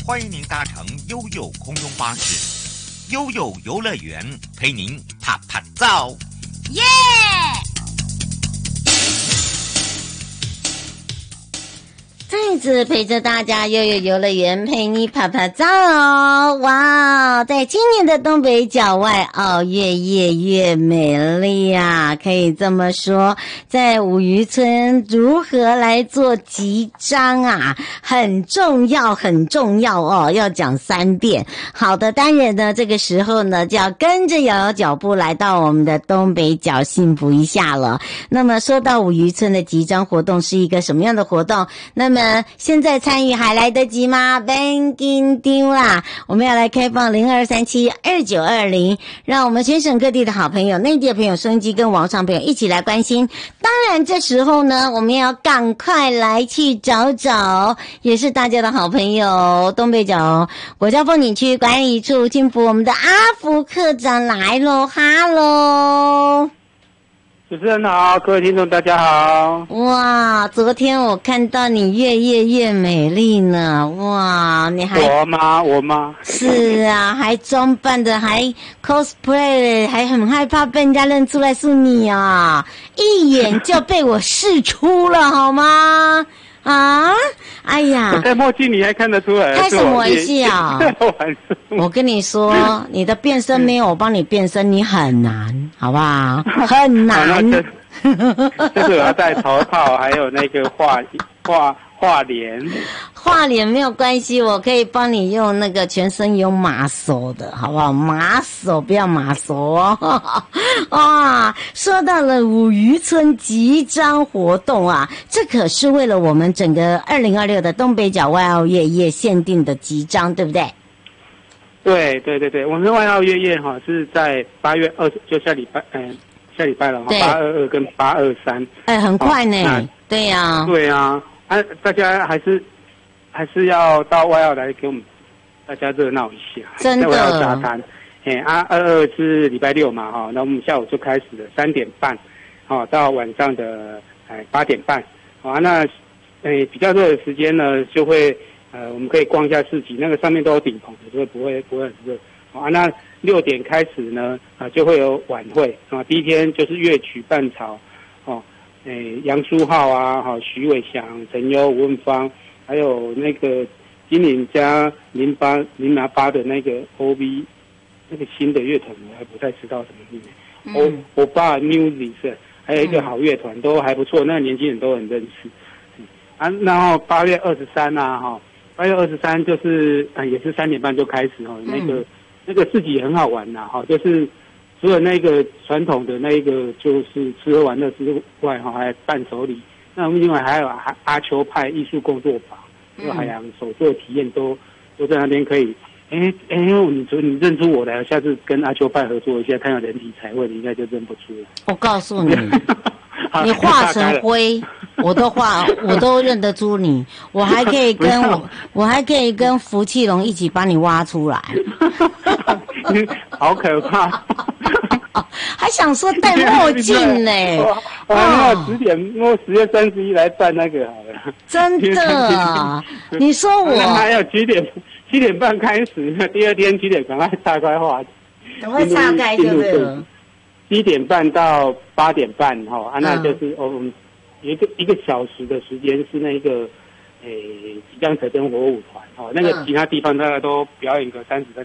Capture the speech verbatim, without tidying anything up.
欢迎您搭乘悠悠空中巴士，悠悠游乐园陪您啪啪照， 耶！再次陪着大家悠悠游乐园陪你啪啪照哦！哇，在今年的东北角外澳越夜越美丽啊，可以这么说。在五渔村如何来做集章啊，很重要很重要哦，要讲三遍。好的，当然呢，这个时候呢就要跟着瑶瑶脚步来到我们的东北角幸福一下了。那么说到五渔村的集章活动是一个什么样的活动？那么现在参与还来得及吗？别紧张啦，我们要来开放零二三七二九二零，让我们全省各地的好朋友、内地的朋友、收音机跟网上朋友一起来关心。当然这时候呢，我们要赶快来去找找，也是大家的好朋友，东北角国家风景区管理处庆福我们的阿福科长来咯，哈喽。 主持人好，各位听众大家好。 哇，昨天我看到你越夜越美丽呢，哇，你还我吗？我吗？ 是啊，还装扮的，还 cosplay， 还很害怕被人家认出来是你啊，一眼就被我识出了，好吗？啊，哎呀， 戴墨镜你还看得出来？ 开什么玩笑？我跟你说，你的变身没有我帮你变身，你很难，好不好？很难。 就是我要戴头套，还有那个画画画脸。 画脸没有关系，我可以帮你用那个全身有马手的，好不好？马手不要马手哦。哇，说到了五渔村集章活动啊，这可是为了我们整个二零二六的东北角外澳越夜限定的集章，对不对？ 对对对对，我们外澳越夜哈是在八月二十，就下礼拜，嗯，下礼拜了哈，八二二跟八二三。哎， 很快呢。对呀、啊。 对啊，啊，大家还是。还是要到外澳来给我们大家热闹一下， 真的。 在外澳沙滩，哎啊，二二是礼拜六嘛哈，那我们下午就开始了，三点半，哦，到晚上的哎八点半，啊，那哎比较热的时间呢，就会呃我们可以逛一下市集，那个上面都有顶棚的，所以不会不会很热，啊，那六点开始呢，啊就会有晚会啊，第一天就是乐曲伴潮，哦，哎杨书浩啊，哈徐伟翔、陈优、吴文芳。还有那个金岭加零八零拿八的那个 O V， 那个新的乐团我还不太知道什么名字。O 欧巴 Music， 还有一个好乐团、嗯、都还不错，那个年轻人都很认识。啊，然后八月二十三啊，哈，八月二十三就是啊，也是三点半就开始哦。那个、嗯、那个市集很好玩呐，哈，就是除了那个传统的那个就是吃喝玩乐之外，哈，还伴手礼。那我们另外还有阿阿丘派艺术工作坊，还有海洋手作体验都都在那边可以。哎哎，你你认出我来，下次跟阿丘派合作一下，看到人体彩绘，你应该就认不出了。 我告诉你，你化成灰，我都化，我都认得出你。我还可以跟我，我还可以跟福气龙一起把你挖出来。 好可怕！ 还想说戴墨镜呢？ 我还要十点，我十月三十一来办那个好了。 真的？你说我还有七点七点半开始，第二天七点赶快岔开话， 赶快岔开就对了。 七点半到八点半哈，啊，那就是哦，我们一个一个小时的时间是那个诶，即将可灯火舞团哈，那个其他地方大概都表演个三十分。